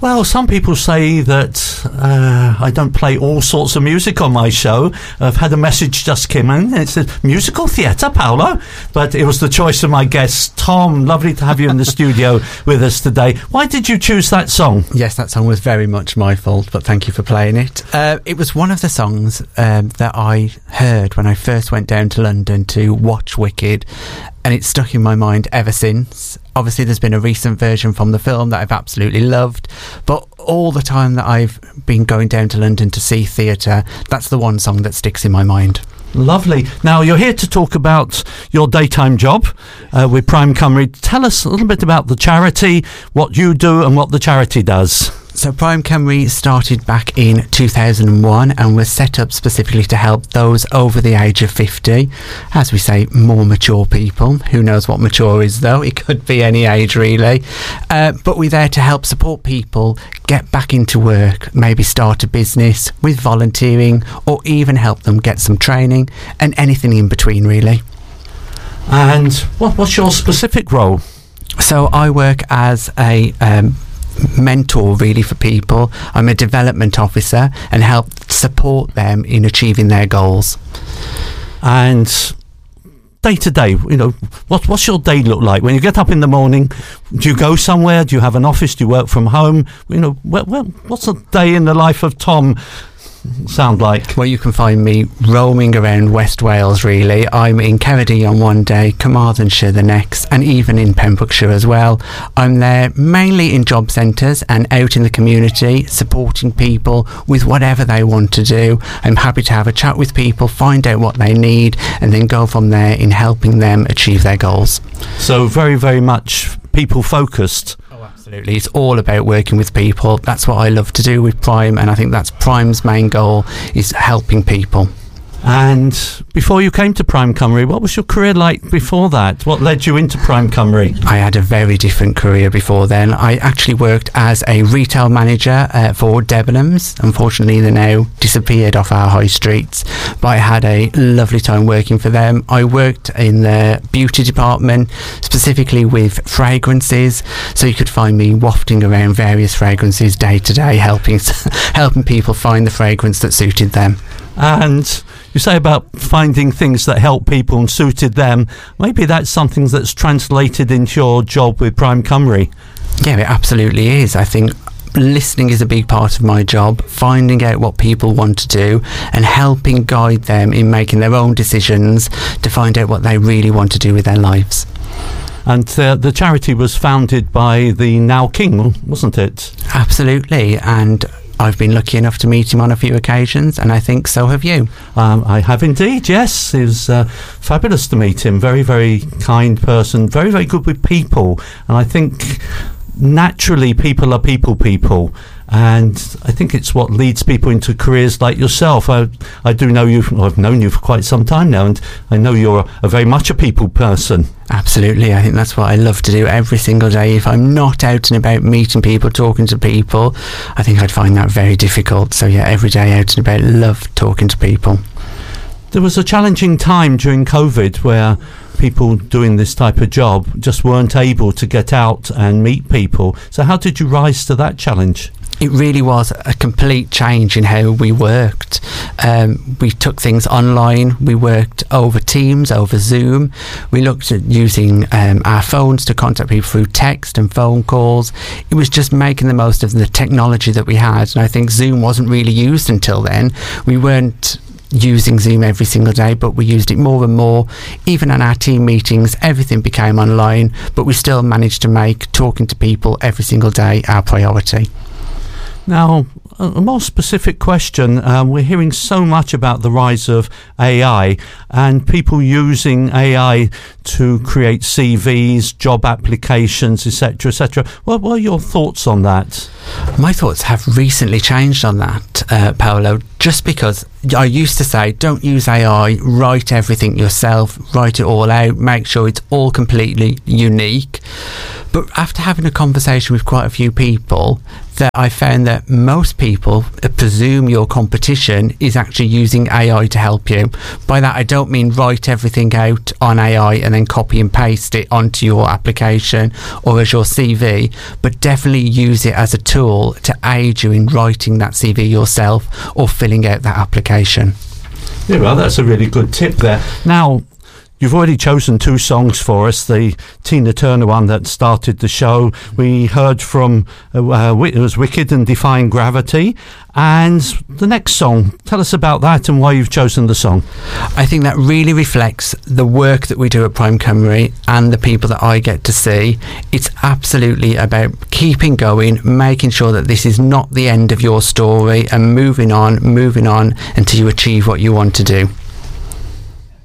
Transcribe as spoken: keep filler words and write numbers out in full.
Well, some people say that uh, I don't play all sorts of music on my show. I've had a message just came in. It says, musical theatre, Paolo. But it was the choice of my guest, Tom. Lovely to have you in the studio with us today. Why did you choose that song? Yes, that song was very much my fault, but thank you for playing it. Uh, it was one of the songs um, that I heard when I first went down to London to watch Wicked, and it's stuck in my mind ever since. Obviously, there's been a recent version from the film that I've absolutely loved, but all the time that I've been going down to London to see theatre, that's the one song that sticks in my mind. Lovely. Now, you're here to talk about your daytime job uh, with Prime Cymru. Tell us a little bit about the charity, what you do and what the charity does. So Prime Cymru started back in two thousand one and was set up specifically to help those over the age of fifty. As we say, more mature people. Who knows what mature is, though? It could be any age, really. Uh, but we're there to help support people get back into work, maybe start a business with volunteering, or even help them get some training and anything in between, really. And what, what's your specific role? So I work as a um, mentor really for people. I'm a development officer and help support them in achieving their goals. And day to day, you know, what what's your day look like when you get up in the morning? Do you go somewhere? Do you have an office? Do you work from home? You know, well, well, what's a day in the life of Tom sound like? Well, you can find me roaming around West Wales, really. I'm in Ceredigion on one day, Carmarthenshire the next, and even in Pembrokeshire as well. I'm there mainly in job centres and out in the community, supporting people with whatever they want to do. I'm happy to have a chat with people, find out what they need, and then go from there in helping them achieve their goals. So very, very much people focused. Absolutely, it's all about working with people. That's what I love to do with Prime, and I think that's Prime's main goal, is helping people. And before you came to Prime Cymru, what was your career like before that? What led you into Prime Cymru? I had a very different career before then. I actually worked as a retail manager uh, for Debenhams. Unfortunately, they're now disappeared off our high streets, but I had a lovely time working for them. I worked in the beauty department, specifically with fragrances, so you could find me wafting around various fragrances day to day, helping helping people find the fragrance that suited them. And you say about finding things that help people and suited them. Maybe that's something that's translated into your job with Prime Cymru. Yeah, it absolutely is. I think listening is a big part of my job, finding out what people want to do and helping guide them in making their own decisions to find out what they really want to do with their lives. And uh, the charity was founded by the now King, wasn't it? Absolutely. And I've been lucky enough to meet him on a few occasions, and I think so have you. Um, I have indeed, yes. It was uh, fabulous to meet him. Very, very kind person. Very, very good with people. And I think naturally people are people people. And I think it's what leads people into careers like yourself. I, I do know you, well, I've known you for quite some time now, and I know you're a, a very much a people person. Absolutely. I think that's what I love to do every single day. If I'm not out and about meeting people, talking to people, I think I'd find that very difficult. So yeah, every day out and about, love talking to people. There was a challenging time during COVID where people doing this type of job just weren't able to get out and meet people. So how did you rise to that challenge? It really was a complete change in how we worked. Um, we took things online. We worked over Teams, over Zoom. We looked at using um, our phones to contact people through text and phone calls. It was just making the most of the technology that we had. And I think Zoom wasn't really used until then. We weren't using Zoom every single day, but we used it more and more. Even in our team meetings, everything became online, but we still managed to make talking to people every single day our priority. Now, a more specific question. Um, we're hearing so much about the rise of A I and people using A I to create C Vs, job applications, et cetera, et cetera. What, what are your thoughts on that? My thoughts have recently changed on that, uh, Paolo, just because I used to say, don't use A I, write everything yourself, write it all out, make sure it's all completely unique. But after having a conversation with quite a few people, that I found that most people presume your competition is actually using A I to help you. By that, I don't mean write everything out on A I and then copy and paste it onto your application or as your C V, but definitely use it as a tool tool to aid you in writing that C V yourself or filling out that application. Yeah, well, that's a really good tip there. Now, you've already chosen two songs for us, the Tina Turner one that started the show. We heard from, uh, uh, it was Wicked and Defying Gravity. And the next song, tell us about that and why you've chosen the song. I think that really reflects the work that we do at Prime Cymru and the people that I get to see. It's absolutely about keeping going, making sure that this is not the end of your story and moving on, moving on until you achieve what you want to do.